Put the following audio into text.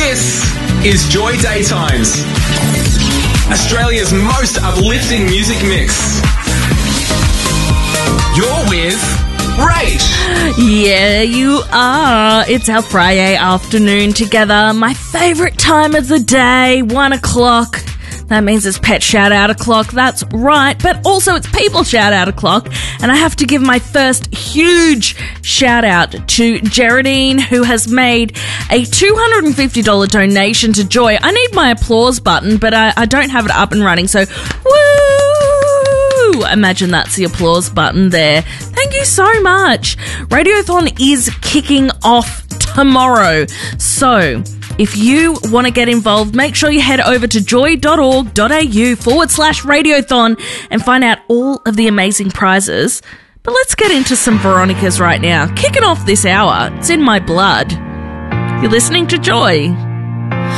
This is Joy Daytimes, Australia's most uplifting music mix. You're with Rach. Yeah, you are. It's our Friday afternoon together. My favourite time of the day, 1 o'clock. That means it's pet shout-out o'clock, that's right, but also it's people shout-out o'clock, and I have to give my first huge shout-out to Geraldine, who has made a $250 donation to Joy. I need my applause button, but I don't have it up and running, so woo! Imagine that's the applause button there. Thank you so much. Radiothon is kicking off tomorrow, so if you want to get involved, make sure you head over to joy.org.au/radiothon and find out all of the amazing prizes. But let's get into some Veronicas right now. Kicking off this hour, it's in my blood. You're listening to Joy.